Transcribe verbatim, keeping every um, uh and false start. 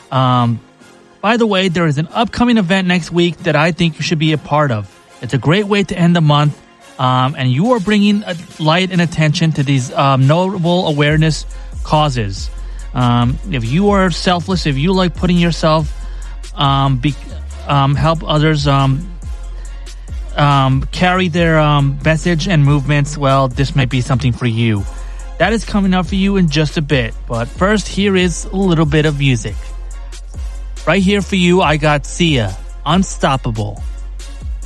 Um, by the way, there is an upcoming event next week that I think you should be a part of. It's a great way to end the month, um, and you are bringing a light and attention to these um, notable awareness causes. Um, if you are selfless, if you like putting yourself, um, be, um, help others um, um, carry their um, message and movements, well, this might be something for you. That is coming up for you in just a bit. But first, here is a little bit of music. Right here for you, I got Sia, Unstoppable.